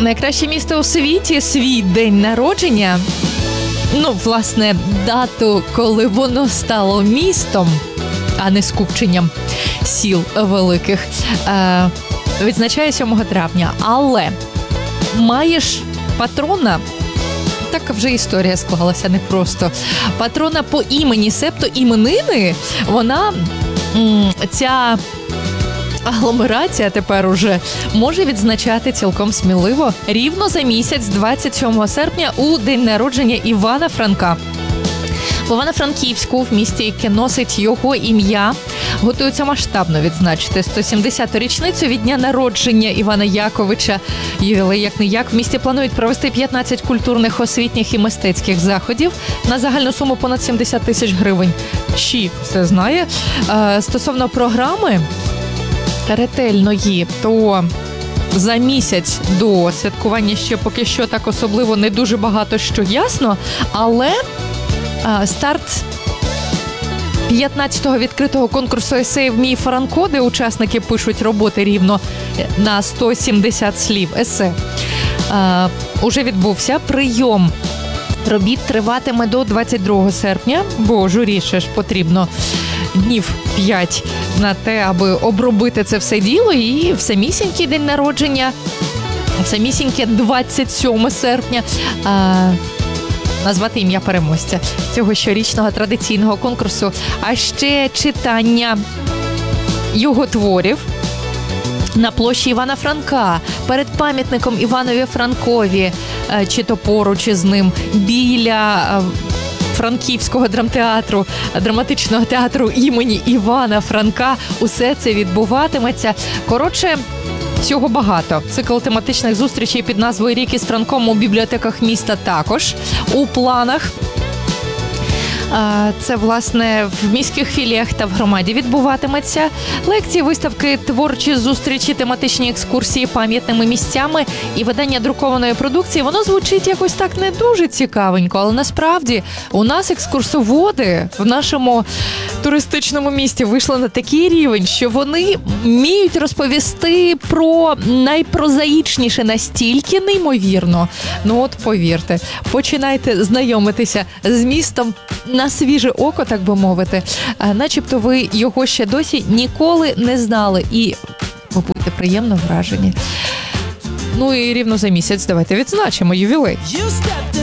найкраще місто у світі, свій день народження, ну, власне, дату, коли воно стало містом, а не скупченням сіл великих, відзначає 7 травня. Але маєш патрона, така вже історія склалася непросто. Патрона по імені, себто іменини, вона, ця агломерація тепер уже може відзначати цілком сміливо рівно за місяць, 27 серпня, у день народження Івана Франка. В Івано-Франківську, в місті, яке носить його ім'я, готуються масштабно відзначити 170-ту річницю від дня народження Івана Яковича. Ювілей як не як. В місті планують провести 15 культурних, освітніх і мистецьких заходів на загальну суму понад 70 тисяч гривень. Чи все знає? Стосовно програми ретельної, то за місяць до святкування ще поки що так особливо не дуже багато що ясно, але старт 15-го відкритого конкурсу есеїв «Мій Франко», де учасники пишуть роботи рівно на 170 слів есе, уже відбувся. Прийом робіт триватиме до 22 серпня, бо журі ще ж потрібно днів 5 на те, аби обробити це все діло, і в самісінький день народження, в самісіньке 27 серпня назвати ім'я переможця цього щорічного традиційного конкурсу. А ще читання його творів на площі Івана Франка, перед пам'ятником Іванові Франкові, чи то поруч із ним, біля Франківського драмтеатру, драматичного театру імені Івана Франка. Усе це відбуватиметься. Коротше, всього багато. Цикл тематичних зустрічей під назвою «Рік із Франком» у бібліотеках міста також у планах. Це, власне, в міських філіях та в громаді відбуватиметься. Лекції, виставки, творчі зустрічі, тематичні екскурсії пам'ятними місцями і видання друкованої продукції. Воно звучить якось так не дуже цікавенько, але насправді у нас екскурсоводи в нашому туристичному місті вийшли на такий рівень, що вони вміють розповісти про найпрозаїчніше настільки неймовірно. Ну от повірте, починайте знайомитися з містом на свіже око, так би мовити, начебто ви його ще досі ніколи не знали. І ви будете приємно вражені. Ну і рівно за місяць давайте відзначимо ювілей.